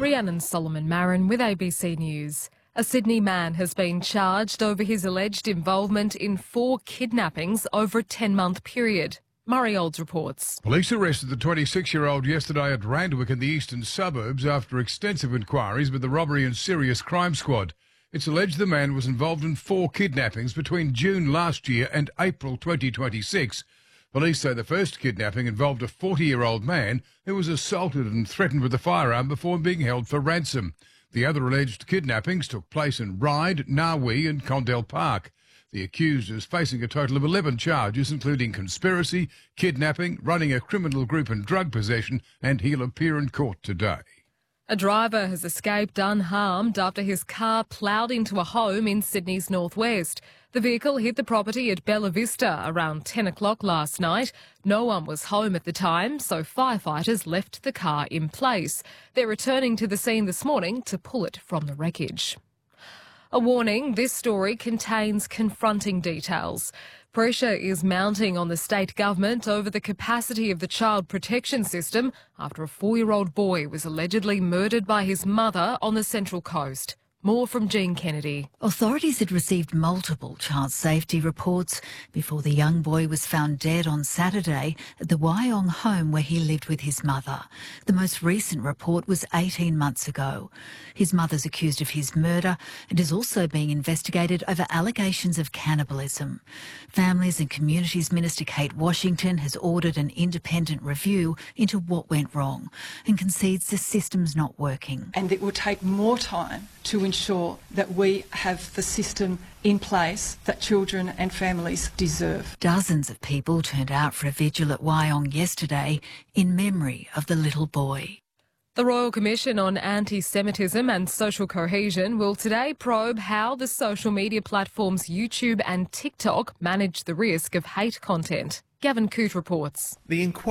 Rhiannon Solomon-Marin with ABC News. A Sydney man has been charged over his alleged involvement in 4 kidnappings over a 10-month period. Murray Olds reports. Police arrested the 26-year-old yesterday at Randwick in the eastern suburbs after extensive inquiries with the Robbery and Serious Crime Squad. It's alleged the man was involved in 4 kidnappings between June last year and April 2026. Police say the first kidnapping involved a 40-year-old man who was assaulted and threatened with a firearm before being held for ransom. The other alleged kidnappings took place in Ryde, Narwee and Condell Park. The accused is facing a total of 11 charges, including conspiracy, kidnapping, running a criminal group and drug possession, and he'll appear in court today. A driver has escaped unharmed after his car ploughed into a home in Sydney's northwest. The vehicle hit the property at Bella Vista around 10 o'clock last night. No one was home at the time, so firefighters left the car in place. They're returning to the scene this morning to pull it from the wreckage. A warning, this story contains confronting details. Pressure is mounting on the state government over the capacity of the child protection system after a 4-year-old boy was allegedly murdered by his mother on the Central Coast. More from Jean Kennedy. Authorities had received multiple child safety reports before the young boy was found dead on Saturday at the Wyong home where he lived with his mother. The most recent report was 18 months ago. His mother's accused of his murder and is also being investigated over allegations of cannibalism. Families and Communities Minister Kate Washington has ordered an independent review into what went wrong and concedes the system's not working. And it will take more time to ensure that we have the system in place that children and families deserve. Dozens of people turned out for a vigil at Wyong yesterday in memory of the little boy. The Royal Commission on Anti-Semitism and Social Cohesion will today probe how the social media platforms YouTube and TikTok manage the risk of hate content. Gavin Coote reports. The